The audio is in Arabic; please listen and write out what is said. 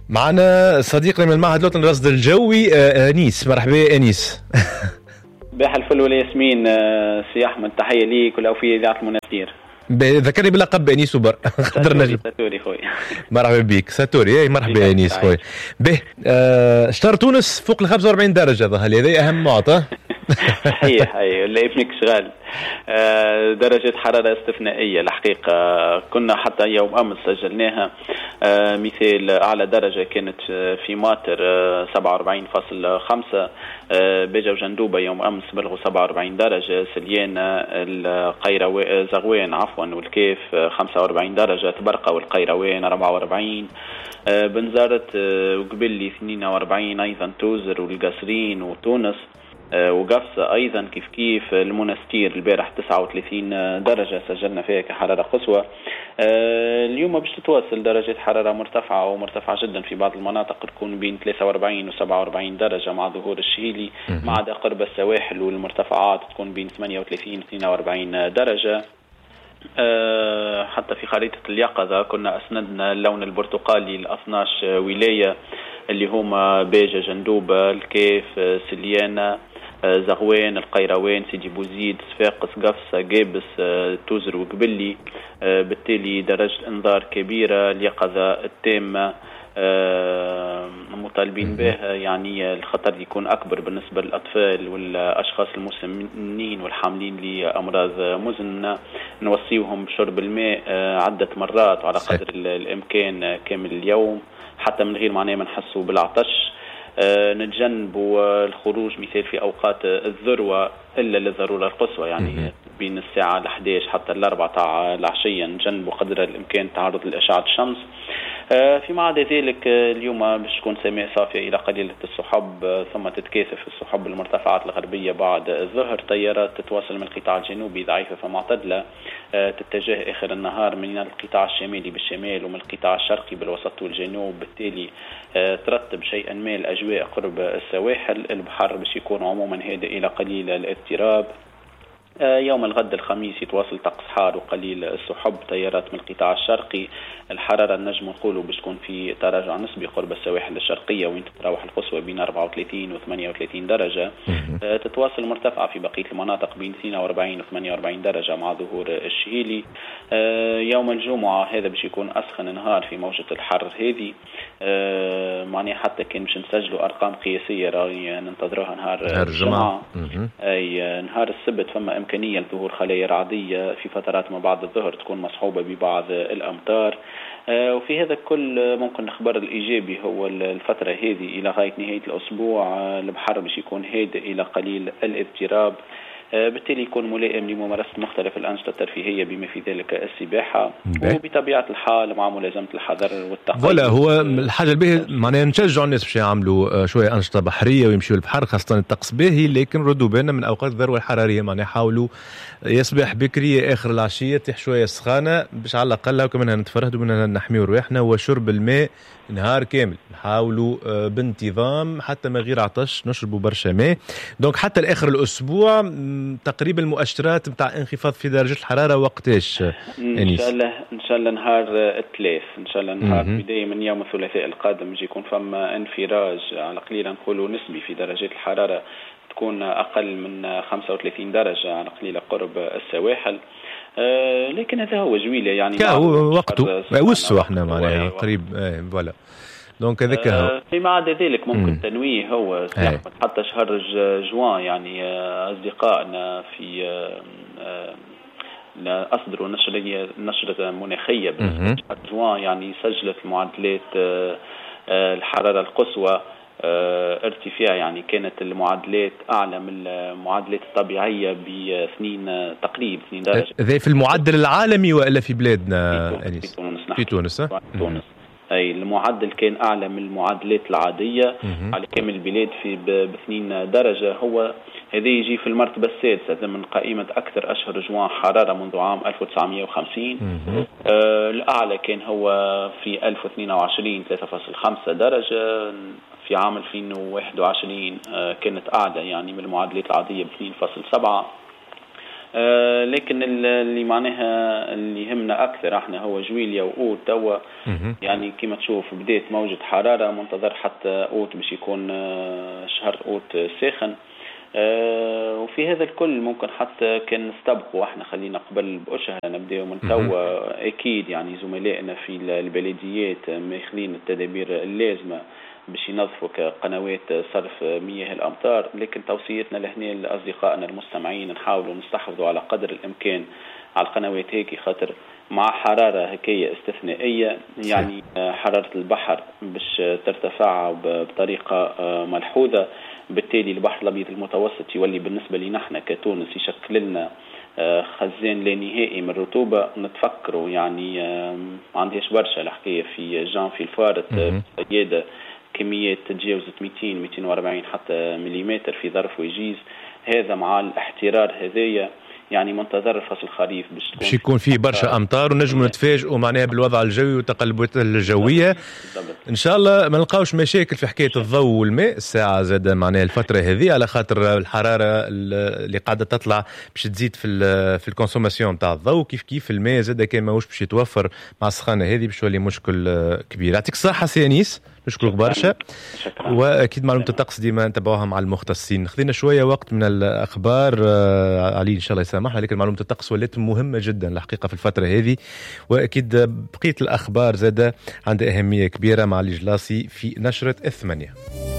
معنا صديقنا من المعهد الوطني للرصد الجوي أنيس. مرحبا أنيس. باح الفل والياسمين. سي أحمد، تحية ليك ولو في إذاعة المنستير. ذكرني بلقب أنيس وبر. ساتوري خوي. مرحبا بك ساتوري. مرحبا أنيس خوي. به شطر تونس فوق ال 45 درجة، ظهر لي هذا أهم معطى. صحيح، ولا ابنك شغال. درجة حرارة استثنائية الحقيقة. كنا حتى يوم أمس سجلناها، مثال أعلى درجة كانت في ماطر 47.5، بجا وجندوبة يوم أمس بلغوا 47 درجة، سليانة زغوان والكيف 45 درجة، تبرقة والقيروان 44، بنزرت وقبلي 42 أيضا، توزر والقصرين وتونس وقفصة أيضا كيف المنستير البارح 39 درجة سجلنا فيها كحرارة قصوى. اليوم باش تتواصل درجة حرارة مرتفعة ومرتفعة جدا في بعض المناطق، تكون بين 43 و 47 درجة مع ظهور الشهيلي، مع عدا قرب السواحل والمرتفعات تكون بين 38 و 42 درجة. حتى في خريطة اليقظة كنا أسندنا اللون البرتقالي ل 12 ولاية اللي هما باجة، جندوبة، الكيف، سليانة، زغوان، القيروان، سيدي بوزيد، صفاقس، قفصة، قابس، توزر وقبلي. بالتالي درجة انذار كبيرة، اليقظة التامة مطالبين بها، يعني الخطر يكون أكبر بالنسبة للأطفال والأشخاص المسنين والحاملين لأمراض مزمنة. نوصيهم بشرب الماء عدة مرات وعلى قدر الإمكان كامل اليوم، حتى من غير معناه ما نحسوا بالعطش. نتجنبوا الخروج مثال في أوقات الذروة إلا للضرورة القصوى، يعني بين الساعة 11 حتى 4 العشية نتجنبوا قدر الإمكان التعرض لأشعة الشمس. فيما عدا ذلك اليوم باش تكون سماء صافية إلى قليلة السحب، ثم تتكاثف السحب المرتفعات الغربية بعد الظهر. تيارات تتواصل من القطاع الجنوبي ضعيفة فمعتدلة، تتجه آخر النهار من القطاع الشمالي بالشمال ومن القطاع الشرقي بالوسط والجنوب، بالتالي ترتب شيئا ما الأجواء قرب السواحل. البحر باش يكون عموما هادئ إلى قليل الاضطراب. يوم الغد الخميس يتواصل طقس حار وقليل السحب، تيارات من القطاع الشرقي. الحرارة النجم نقولوا باش تكون في تراجع نسبي قرب السواحل الشرقية، وين تتراوح القصوى بين 34 و 38 درجة. تتواصل مرتفعة في بقية المناطق بين 42 و 48 درجة مع ظهور الشهيلي. يوم الجمعة هذا باش يكون أسخن نهار في موجة الحر هذه، معناه حتى كان باش نسجلوا أرقام قياسية راهي ننتظروها نهار الجمعة. أي نهار السبت فما إمكانية لظهور خلايا رعدية في فترات ما بعد الظهر تكون مصحوبة ببعض الأمطار. وفي هذا الكل ممكن نخبر الإيجابي هو الفترة هذه إلى غاية نهاية الأسبوع البحر باش يكون هادئ إلى قليل الاضطراب، بالتالي يكون ملائم لممارسة مختلف الأنشطة الترفيهية بما في ذلك السباحة، وبطبيعة الحال مع ملازمة الحذر والتقييد. ولا هو الحاجة الباهية معناها نشجع الناس باش يعملوا شوية أنشطة بحرية ويمشوا البحر، خاصة الطقس باهي، لكن ردوا بالنا من أوقات الذروة الحرارية، معناها حاولوا يصبح بكرية آخر العشية تح شوية سخانة باش على الأقل هكا منها نتفرهدوا منها نحميوا رواحنا، وشرب الماء نهار كامل نحاولوا بانتظام حتى ما غير عطش نشربوا برشا ماء. دونك حتى لآخر الأسبوع تقريبا المؤشرات متاع انخفاض في درجة الحرارة وقتاش؟ إن شاء الله نهار الثلاث، إن شاء الله نهار بداية من يوم الثلاثاء القادم يكون فما انفراج على قليلا نقولوا نسبي في درجات الحرارة، تكون أقل من 35 درجة على قليلة قرب السواحل. لكن هذا هو جويلة، يعني وقته وسوا احنا معناها قريب فوالا. دونك هذاك هو. فيما عدا ذلك ممكن تنويه هو حتى شهر جوان، يعني أصدقائنا في أصدروا نشرة مناخية بشهر جوان، يعني سجلت معدلات الحرارة القصوى ارتفاع، يعني كانت المعادلات أعلى من المعادلات الطبيعية ب2 تقريبا 2 درجة. ذي في المعدل العالمي وإلا في بلادنا؟ في تونس. أي المعدل كان أعلى من المعادلات العادية على كامل البلاد في ب2 درجة. هو هذا يجي في المرتبة السادسة من قائمة أكثر أشهر جوان حرارة منذ عام 1950. الأعلى كان هو في 1022 3.5 درجة. في عام 2021 كانت أعلى يعني من المعادلات العادية ب2.7. لكن اللي معناها اللي يهمنا اكثر احنا هو جويليا واوت توا. يعني كما تشوف بديت موجة حرارة، منتظر حتى اوت باش يكون شهر اوت ساخن. وفي هذا الكل ممكن حتى كان نستبقوا احنا، خلينا قبل بأشهر نبداو من توا. اكيد يعني زملائنا في البلديات ماخذين التدابير اللازمة باش ينظفوا كقنوات صرف مياه الأمطار، لكن توصيتنا لهنا لأصدقائنا المستمعين نحاولوا نستحفظوا على قدر الإمكان على القنوات هيك، خاطر مع حرارة هكية استثنائية يعني حرارة البحر باش ترتفع بطريقة ملحوظة، بالتالي البحر الأبيض المتوسط يولي بالنسبة لنا نحن كتونس يشكل لنا خزان لا نهائي من الرطوبة. نتفكروا يعني ما عنديش برشا الحكاية في جانفي الفارط زيادة كميات تجاوزت 200-240 حتى مليمتر في ظرف وجيز. هذا مع الاحترار هذايا يعني منتظر فصل الخريف باش يكون فيه برشا امطار ونجم نتفاجئوا معناها بالوضع الجوي والتقلبات الجويه. ان شاء الله ما نلقاوش مشاكل في حكايه الضوء والماء الساعه زاد معناها الفتره هذه، على خاطر الحراره اللي قاعده تطلع باش تزيد في الكونسوماسيون تاع الضوء. كيف الماء زاد كان ماهوش باش يتوفر مع السخانه هذه باش يولي مشكل كبير. يعطيك الصحه سي انيس، نشكرك برشا. واكيد معلومه الطقس ديما نتبعوها مع المختصين. خذينا شويه وقت من الاخبار علي ان شاء الله يسامحنا، لكن معلومه الطقس ولات مهمه جدا الحقيقه في الفتره هذه، واكيد بقيه الاخبار زاده عندها اهميه كبيره مع علي جلاسي في نشره 8.